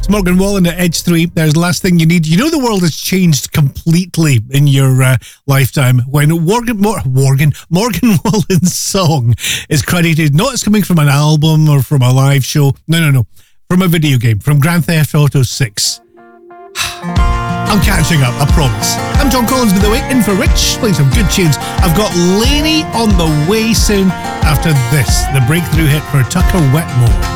It's Morgan Wallen at Edge 3. There's the last thing you need. You know the world has changed completely in your lifetime when Morgan Wallen's song is credited not as coming from an album or from a live show. No. From a video game, from Grand Theft Auto 6. I'm catching up, I promise. I'm John Collins, by the way, in for Rich, playing some good tunes. I've got Laney on the way soon after this, the breakthrough hit for Tucker Wetmore.